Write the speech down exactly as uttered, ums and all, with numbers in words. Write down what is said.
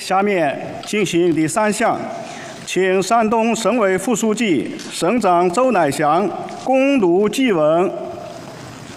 下面进行第三项，请山东省委副书记、省长周乃祥恭读祭文。